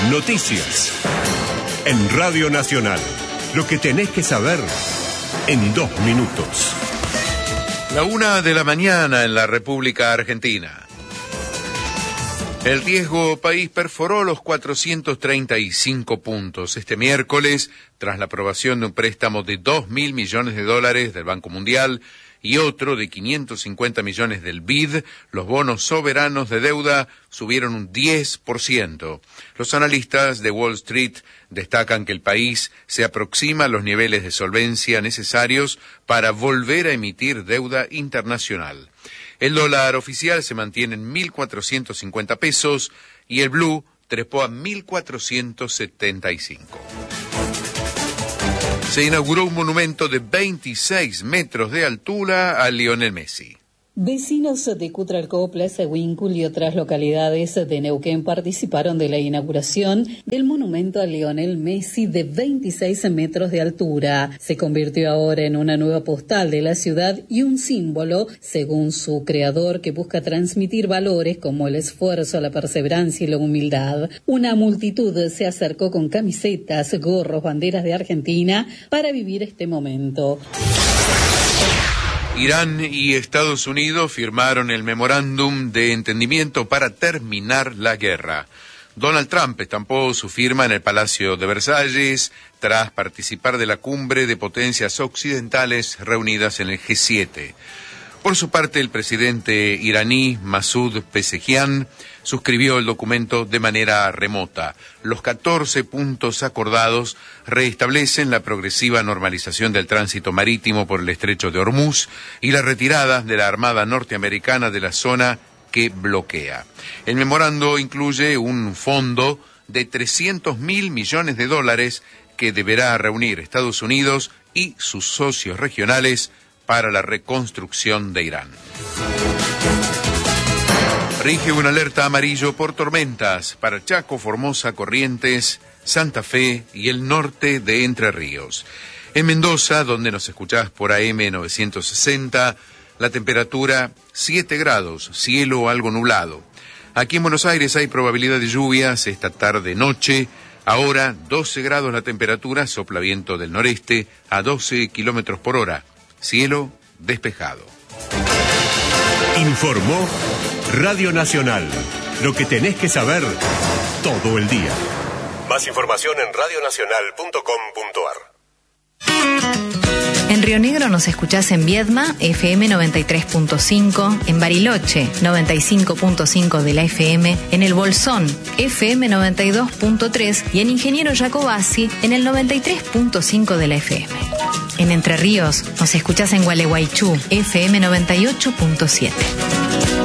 Noticias. En Radio Nacional. Lo que tenés que saber en 2 minutos. 1:00 a.m. en la República Argentina. El riesgo país perforó los 435 puntos este miércoles, tras la aprobación de un préstamo de $2.000 millones del Banco Mundial y otro de 550 millones del BID. Los bonos soberanos de deuda subieron un 10%. Los analistas de Wall Street destacan que el país se aproxima a los niveles de solvencia necesarios para volver a emitir deuda internacional. El dólar oficial se mantiene en 1.450 pesos y el blue trepó a 1.475. Se inauguró un monumento de 26 metros de altura a Lionel Messi. Vecinos de Cutralcó, Sehuen y otras localidades de Neuquén participaron de la inauguración del monumento a Lionel Messi de 26 metros de altura. Se convirtió ahora en una nueva postal de la ciudad y un símbolo, según su creador, que busca transmitir valores como el esfuerzo, la perseverancia y la humildad. Una multitud se acercó con camisetas, gorros, banderas de Argentina para vivir este momento. Irán y Estados Unidos firmaron el memorándum de entendimiento para terminar la guerra. Donald Trump estampó su firma en el Palacio de Versalles tras participar de la cumbre de potencias occidentales reunidas en el G7. Por su parte, el presidente iraní Masoud Pezeshkian suscribió el documento de manera remota. Los 14 puntos acordados restablecen la progresiva normalización del tránsito marítimo por el estrecho de Hormuz y la retirada de la Armada norteamericana de la zona que bloquea. El memorando incluye un fondo de $300.000 millones que deberá reunir Estados Unidos y sus socios regionales para la reconstrucción de Irán. Rige una alerta amarillo por tormentas para Chaco, Formosa, Corrientes, Santa Fe y el norte de Entre Ríos. En Mendoza, donde nos escuchás por AM 960, la temperatura 7 grados, cielo algo nublado. Aquí en Buenos Aires hay probabilidad de lluvias esta tarde-noche. Ahora 12 grados la temperatura, sopla viento del noreste a 12 kilómetros por hora. Cielo despejado. Informó Radio Nacional. Lo que tenés que saber todo el día. Más información en radionacional.com.ar. En Río Negro nos escuchás en Viedma, FM 93.5, en Bariloche, 95.5 de la FM, en El Bolsón, FM 92.3 y en Ingeniero Jacobasi, en el 93.5 de la FM. En Entre Ríos nos escuchás en Gualeguaychú, FM 98.7.